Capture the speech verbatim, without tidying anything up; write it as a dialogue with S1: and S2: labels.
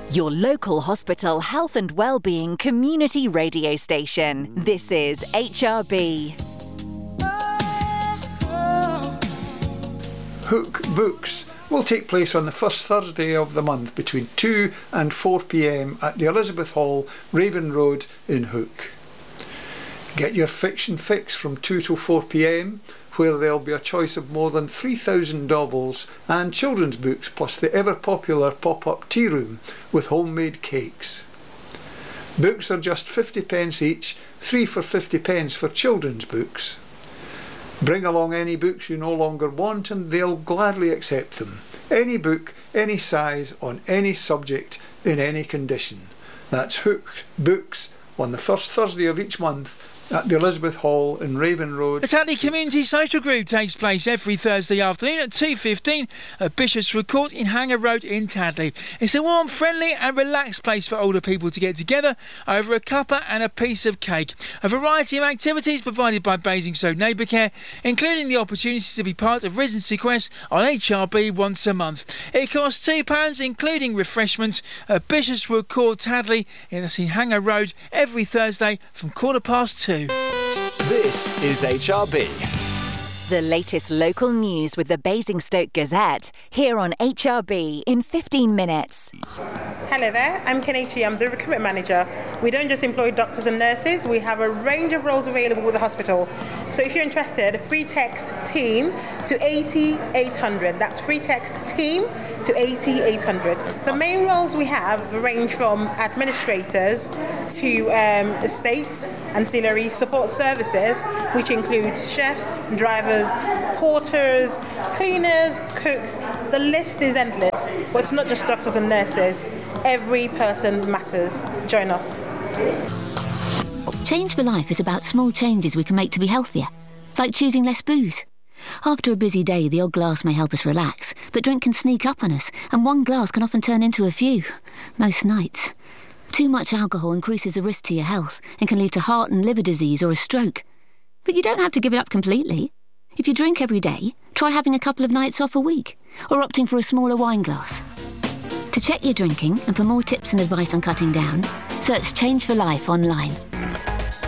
S1: Your local hospital health and wellbeing community radio station. This is H R B.
S2: Hook Books will take place on the first Thursday of the month between two and four p m at the Elizabeth Hall, Raven Road in Hook. Get your fiction fix from two to four p m, where there'll be a choice of more than three thousand novels and children's books, plus the ever-popular pop-up tea room with homemade cakes. Books are just fifty pence each, three for fifty pence for children's books. Bring along any books you no longer want and they'll gladly accept them. Any book, any size, on any subject, in any condition. That's Hook Books on the first Thursday of each month at the Elizabeth Hall in Raven Road.
S3: The Tadley Community Social Group takes place every Thursday afternoon at two fifteen at Bishopswood Court in Hanger Road in Tadley. It's a warm, friendly and relaxed place for older people to get together over a cuppa and a piece of cake. A variety of activities provided by Basingstoke Neighbour Care, including the opportunity to be part of Residency Quest on H R B once a month. It costs two pounds including refreshments at Bishopswood Court, Tadley, in Hanger Road every Thursday from quarter past two.
S4: This is H R B.
S1: The latest local news with the Basingstoke Gazette, here on H R B in fifteen minutes.
S5: Hello there, I'm Kenichi, I'm the recruitment manager. We don't just employ doctors and nurses, we have a range of roles available with the hospital. So if you're interested, free text TEAM to eighty eight hundred. That's free text TEAM to eighty eight hundred. The main roles we have range from administrators to um, estates, ancillary support services, which includes chefs, drivers, porters, cleaners, cooks. The list is endless, but it's not just doctors and nurses. Every person matters. Join us.
S6: Change for Life is about small changes we can make to be healthier, like choosing less booze. After a busy day, the odd glass may help us relax, but drink can sneak up on us, and one glass can often turn into a few, most nights. Too much alcohol increases the risk to your health and can lead to heart and liver disease or a stroke. But you don't have to give it up completely. If you drink every day, try having a couple of nights off a week, or opting for a smaller wine glass. To check your drinking and for more tips and advice on cutting down, search Change for Life online.